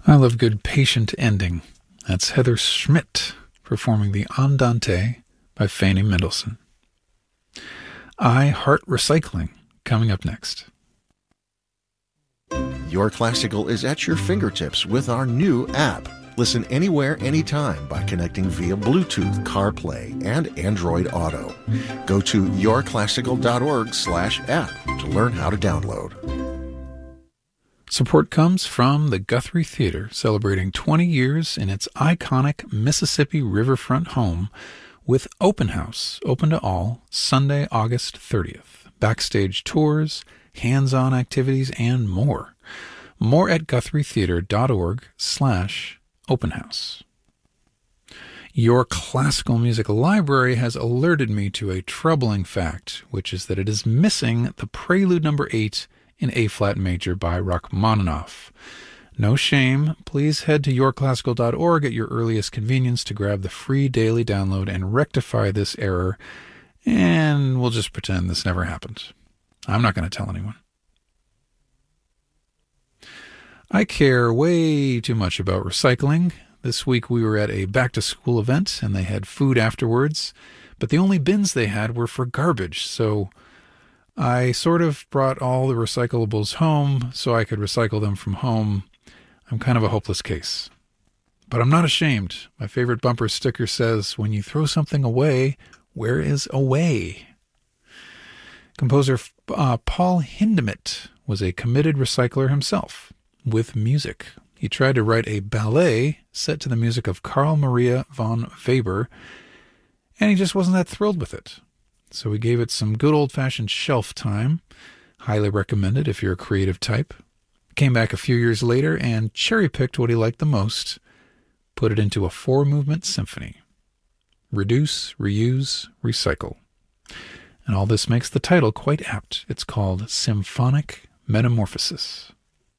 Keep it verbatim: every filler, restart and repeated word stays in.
I love good patient ending. That's Heather Schmidt performing the Andante by Fanny Mendelssohn. I Heart Recycling coming up next. Your Classical is at your fingertips with our new app. Listen anywhere, anytime by connecting via Bluetooth, CarPlay, and Android Auto. Go to yourclassical.org slash app to learn how to download. Support comes from the Guthrie Theater, celebrating twenty years in its iconic Mississippi riverfront home with Open House, open to all, Sunday, August thirtieth. Backstage tours, hands-on activities, and more. More at guthrietheater.org slash open house. Your Classical Music Library has alerted me to a troubling fact, which is that it is missing the Prelude number eight in A-flat major by Rachmaninoff. No shame. Please head to your classical dot org at your earliest convenience to grab the free daily download and rectify this error, and we'll just pretend this never happened. I'm not going to tell anyone. I care way too much about recycling. This week we were at a back-to-school event, and they had food afterwards, but the only bins they had were for garbage, so I sort of brought all the recyclables home so I could recycle them from home. I'm kind of a hopeless case. But I'm not ashamed. My favorite bumper sticker says, when you throw something away, where is away? Composer uh, Paul Hindemith was a committed recycler himself, with music. He tried to write a ballet set to the music of Carl Maria von Weber, and he just wasn't that thrilled with it. So we gave it some good old-fashioned shelf time. Highly recommended if you're a creative type. Came back a few years later and cherry-picked what he liked the most, put it into a four-movement symphony. Reduce, reuse, recycle. And all this makes the title quite apt. It's called Symphonic Metamorphosis.